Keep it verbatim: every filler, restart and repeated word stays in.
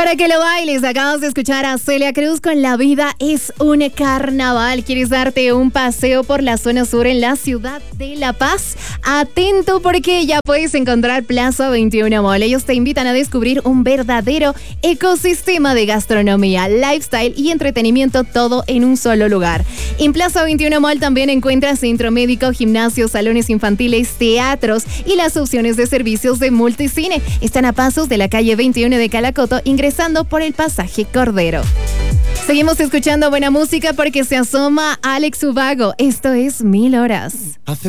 Para que lo bailes, acabas de escuchar a Celia Cruz con La vida es un carnaval. ¿Quieres darte un paseo por la zona sur en la ciudad de La Paz? Atento porque ya puedes encontrar Plaza veintiuno Mall. Ellos te invitan a descubrir un verdadero ecosistema de gastronomía, lifestyle y entretenimiento, todo en un solo lugar. En Plaza veintiuno Mall también encuentras centro médico, gimnasio, salones infantiles, teatros y las opciones de servicios de multicine. Están a pasos de la calle veintiuno de Calacoto, ingresando por el pasaje Cordero. Seguimos escuchando buena música porque se asoma Alex Ubago. Esto es Mil Horas. Hace